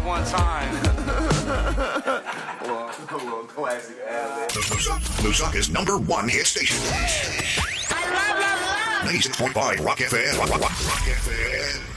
one time. Classic ad. Lusaka's #1 hit station. I love, love, love. 96.5 Rock FM. Rock FM.